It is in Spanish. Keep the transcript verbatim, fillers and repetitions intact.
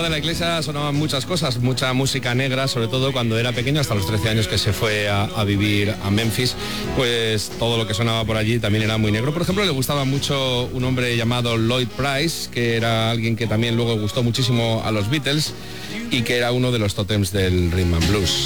de la iglesia sonaban muchas cosas, mucha música negra, sobre todo cuando era pequeño, hasta los trece años que se fue a, a vivir a Memphis, pues todo lo que sonaba por allí también era muy negro. Por ejemplo, le gustaba mucho un hombre llamado Lloyd Price, que era alguien que también luego gustó muchísimo a los Beatles y que era uno de los tótems del rhythm and blues.